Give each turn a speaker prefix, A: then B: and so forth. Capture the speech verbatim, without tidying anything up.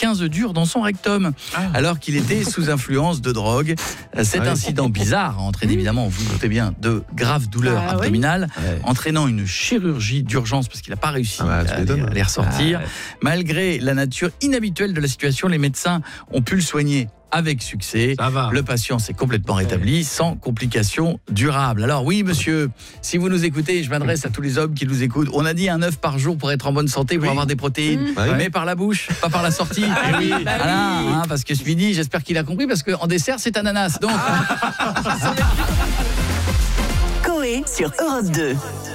A: quinze durs dans son rectum, ah. alors qu'il était sous influence de drogue. Cet ah oui. incident bizarre entraîne évidemment, vous vous doutez bien, de graves douleurs ah, abdominales, oui. ouais. entraînant une chirurgie d'urgence parce qu'il n'a pas réussi ah, bah, à, les, à les ressortir. Ah, ouais. Malgré la nature inhabituelle de la situation, les médecins ont pu le soigner avec succès. Le patient s'est complètement rétabli, ouais. sans complications durables. Alors oui, monsieur, si vous nous écoutez, je m'adresse à tous les hommes qui nous écoutent. On a dit un œuf par jour pour être en bonne santé, pour oui. avoir des protéines, mmh. ouais. mais par la bouche, pas par la sortie. Ah oui, bah voilà, oui. hein, parce que ce midi, j'espère qu'il a compris, parce qu'en dessert, c'est ananas. Donc...
B: Coé sur Europe deux.